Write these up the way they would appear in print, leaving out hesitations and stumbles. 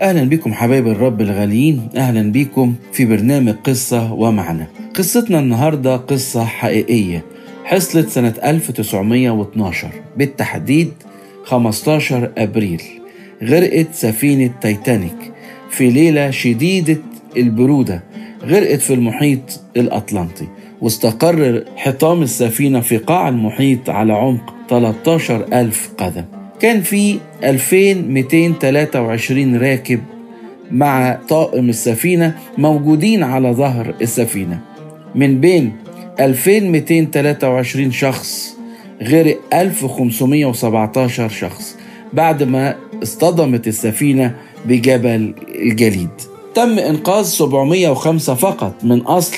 أهلا بكم حبايب الرب الغاليين، أهلا بكم في برنامج قصة ومعنى. قصتنا النهاردة قصة حقيقية حصلت سنة 1912 بالتحديد 15 أبريل. غرقت سفينة تايتانيك في ليلة شديدة البرودة، غرقت في المحيط الأطلنطي، واستقر حطام السفينة في قاع المحيط على عمق 13,000 قدم. كان في 2223 راكب مع طاقم السفينة موجودين على ظهر السفينة. من بين 2223 شخص غرق 1517 شخص بعد ما اصطدمت السفينة بجبل الجليد. تم إنقاذ 705 فقط من أصل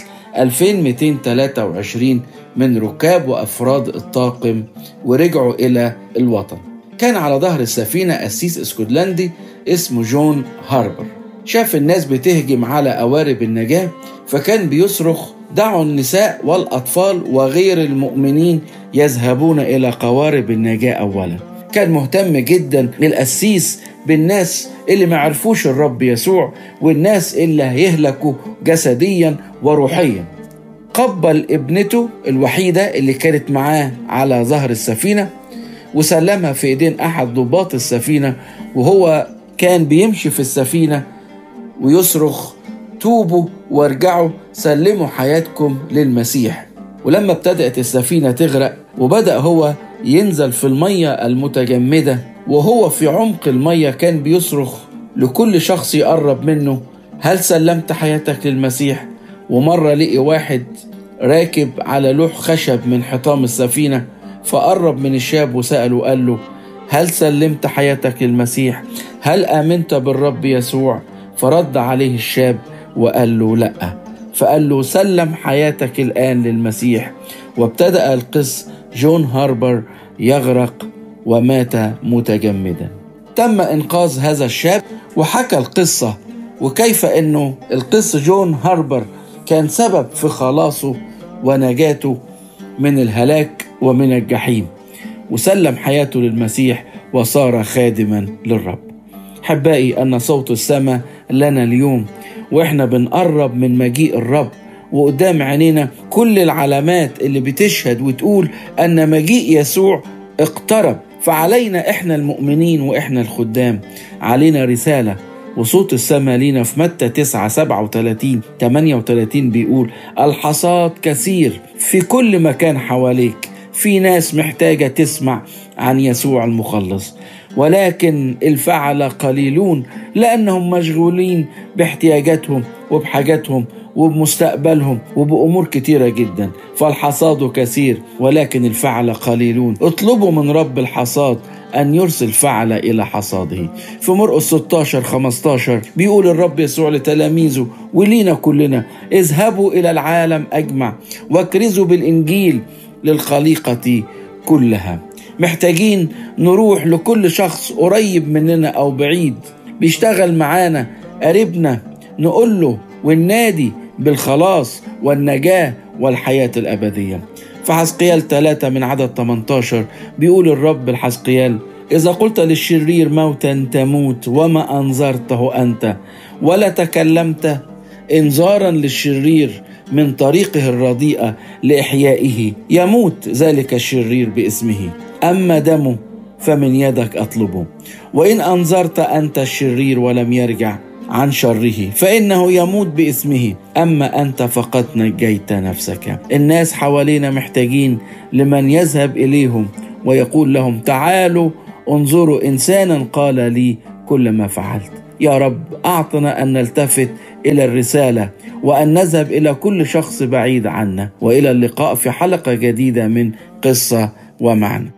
2223 من ركاب وأفراد الطاقم ورجعوا إلى الوطن. كان على ظهر السفينة قسيس اسكتلندي اسمه جون هاربر. شاف الناس بتهجم على قوارب النجاة، فكان بيصرخ: دعوا النساء والأطفال وغير المؤمنين يذهبون إلى قوارب النجاة أولا. كان مهتم جدا القسيس بالناس اللي ما عرفوش الرب يسوع والناس اللي هيهلكوا جسديا وروحيا. قبل ابنته الوحيدة اللي كانت معاه على ظهر السفينة وسلمها في ايدين احد ضباط السفينة، وهو كان بيمشي في السفينة ويصرخ: توبوا وارجعوا، سلموا حياتكم للمسيح. ولما ابتدأت السفينة تغرق وبدأ هو ينزل في المية المتجمدة، وهو في عمق المية كان بيصرخ لكل شخص يقرب منه: هل سلمت حياتك للمسيح؟ ومرة لقي واحد راكب على لوح خشب من حطام السفينة، فقرب من الشاب وسأله وقال له: هل سلمت حياتك للمسيح؟ هل آمنت بالرب يسوع؟ فرد عليه الشاب وقال له: لأ. فقال له: سلم حياتك الآن للمسيح. وابتدأ القس جون هاربر يغرق ومات متجمدا. تم إنقاذ هذا الشاب وحكى القصة وكيف أنه القس جون هاربر كان سبب في خلاصه ونجاته من الهلاك ومن الجحيم، وسلم حياته للمسيح وصار خادما للرب. حبائي، أن صوت السماء لنا اليوم وإحنا بنقرب من مجيء الرب، وقدام عينينا كل العلامات اللي بتشهد وتقول أن مجيء يسوع اقترب. فعلينا إحنا المؤمنين وإحنا الخدام علينا رسالة، وصوت السماء لينا في متى 9:37-38 بيقول: الحصاد كثير في كل مكان حواليك، في ناس محتاجة تسمع عن يسوع المخلص، ولكن الفعلة قليلون لأنهم مشغولين باحتياجاتهم وبحاجاتهم وبمستقبلهم وبأمور كتيرة جدا. فالحصاد كثير ولكن الفعلة قليلون. اطلبوا من رب الحصاد أن يرسل فعلة إلى حصاده. في مرقس 16:15 بيقول الرب يسوع لتلاميذه ولينا كلنا: اذهبوا إلى العالم أجمع واكرزوا بالإنجيل للخليقة كلها. محتاجين نروح لكل شخص قريب مننا أو بعيد بيشتغل معانا قريبنا، نقول له والنادي بالخلاص والنجاة والحياة الأبدية. في حزقيال 3 من عدد 18 بيقول الرب لحزقيال: إذا قلت للشرير موتا تموت وما أنظرته أنت ولا تكلمت إنذارا للشرير من طريقه الرديئة لإحيائه، يموت ذلك الشرير باسمه، أما دمه فمن يدك أطلبه. وإن أنظرت أنت الشرير ولم يرجع عن شره فإنه يموت باسمه، أما أنت فقد نجيت نفسك. الناس حوالينا محتاجين لمن يذهب إليهم ويقول لهم: تعالوا انظروا إنسانا قال لي كل ما فعلت. يا رب أعطنا أن نلتفت إلى الرسالة وأن نذهب إلى كل شخص بعيد عنا. وإلى اللقاء في حلقة جديدة من قصة ومعنى.